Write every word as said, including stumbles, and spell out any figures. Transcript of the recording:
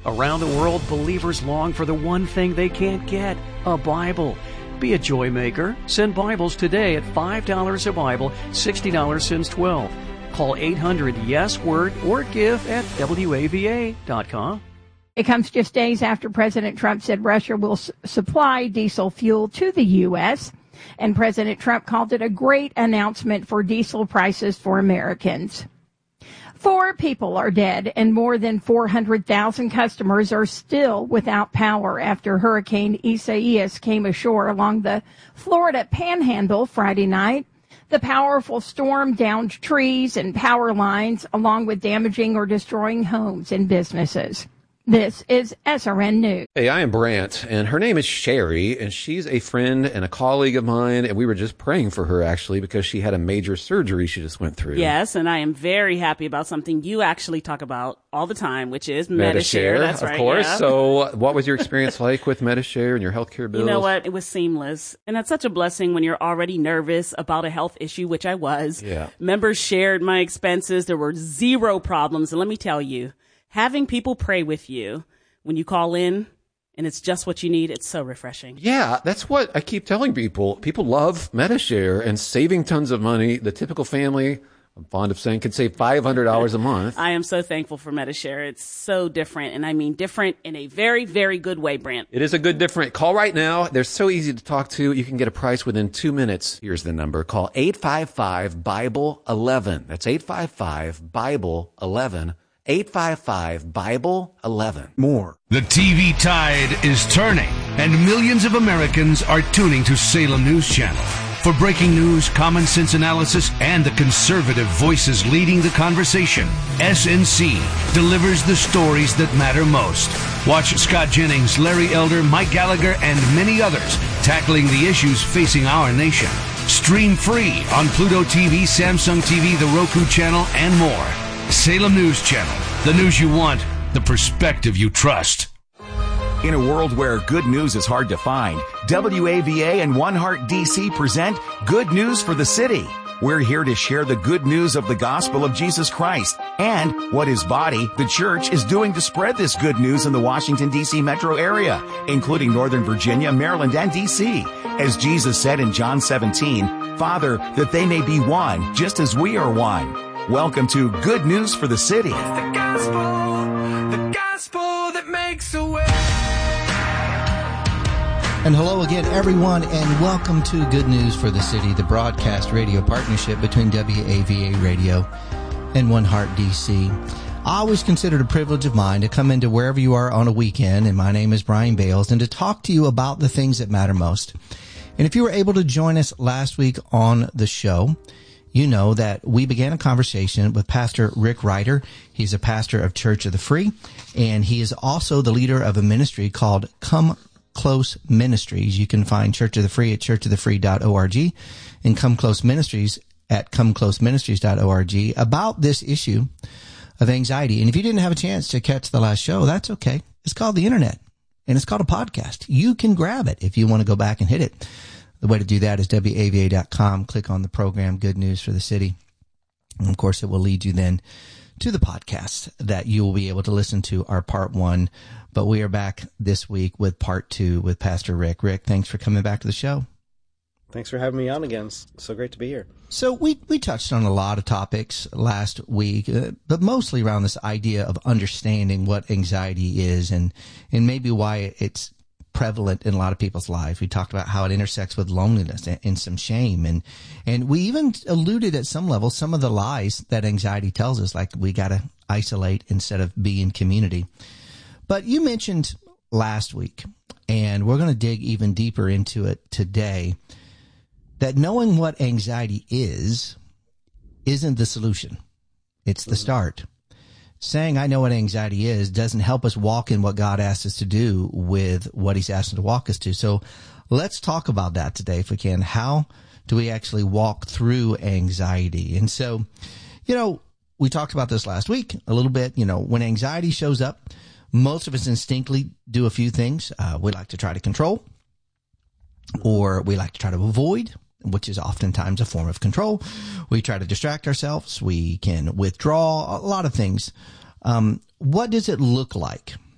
Around the world, believers long for the one thing they can't get, a Bible. Be a joy maker. Send Bibles today at five dollars a Bible, sixty dollars since twelve. Call eight hundred yes word or give at W A V A dot com. It comes just days after President Trump said Russia will s- supply diesel fuel to the U S, and President Trump called it a great announcement for diesel prices for Americans. Four people are dead, and more than four hundred thousand customers are still without power after Hurricane Isaias came ashore along the Florida Panhandle Friday night. The powerful storm downed trees and power lines, along with damaging or destroying homes and businesses. This is S R N News. Hey, I am Brant, and her name is Sherry, and she's a friend and a colleague of mine, and we were just praying for her, actually, because she had a major surgery she just went through. Yes, and I am very happy about something you actually talk about all the time, which is Medi-Share. Medi-Share, That's of right, course. yeah. So what was your experience like with Medi-Share and your healthcare bills? You know what? It was seamless. And that's such a blessing when you're already nervous about a health issue, which I was. Yeah. Members shared my expenses. There were zero problems. And let me tell you, having people pray with you when you call in and it's just what you need, it's so refreshing. Yeah, that's what I keep telling people. People love Medi-Share and saving tons of money. The typical family, I'm fond of saying, can save five hundred dollars a month. I am so thankful for Medi-Share. It's so different, and I mean different in a very, very good way, Brant. It is a good different. Call right now. They're so easy to talk to. You can get a price within two minutes. Here's the number. Call eight five five Bible eleven. That's eight five five Bible eleven. eight five five Bible eleven. More. The T V tide is turning, and millions of Americans are tuning to Salem News Channel. For breaking news, common sense analysis, and the conservative voices leading the conversation, S N C delivers the stories that matter most. Watch Scott Jennings, Larry Elder, Mike Gallagher, and many others tackling the issues facing our nation. Stream free on Pluto T V, Samsung T V, the Roku channel, and more. Salem News Channel. The news you want, the perspective you trust. In a world where good news is hard to find, W A V A and One Heart D C present Good News for the City. We're here to share the good news of the gospel of Jesus Christ and what his body, the church, is doing to spread this good news in the Washington, D C metro area, including Northern Virginia, Maryland, and D C. As Jesus said in John seventeen, Father, that they may be one, just as we are one. Welcome to Good News for the City. It's the gospel, the gospel that makes a way. And hello again, everyone, and welcome to Good News for the City, the broadcast radio partnership between W A V A Radio and One Heart D C. I always consider it a privilege of mine to come into wherever you are on a weekend, and my name is Brian Bales, and to talk to you about the things that matter most. And if you were able to join us last week on the show, you know that we began a conversation with Pastor Rick Ryder. He's a pastor of Church of the Free, and he is also the leader of a ministry called Come Close Ministries. You can find Church of the Free at church of the free dot org and Come Close Ministries at come close ministries dot org about this issue of anxiety. And if you didn't have a chance to catch the last show, that's okay. It's called the internet, and it's called a podcast. You can grab it if you want to go back and hit it. The way to do that is W A V A dot com. Click on the program, Good News for the City. And, of course, it will lead you then to the podcast that you will be able to listen to our part one. But we are back this week with part two with Pastor Rick. Rick, thanks for coming back to the show. Thanks for having me on again. It's so great to be here. So we, we touched on a lot of topics last week, uh, but mostly around this idea of understanding what anxiety is and, and maybe why it's prevalent in a lot of people's lives. We talked about how it intersects with loneliness and, and some shame. And, and we even alluded at some level some of the lies that anxiety tells us, like we got to isolate instead of be in community. But you mentioned last week, and we're going to dig even deeper into it today, that knowing what anxiety is isn't the solution. It's the start. Saying I know what anxiety is doesn't help us walk in what God asked us to do with what he's asked us to walk us to. So let's talk about that today if we can. How do we actually walk through anxiety? And so, you know, we talked about this last week a little bit. You know, when anxiety shows up, most of us instinctively do a few things. Uh, we like to try to control, or we like to try to avoid, which is oftentimes a form of control. We try to distract ourselves. We can withdraw, a lot of things. Um, what does it look like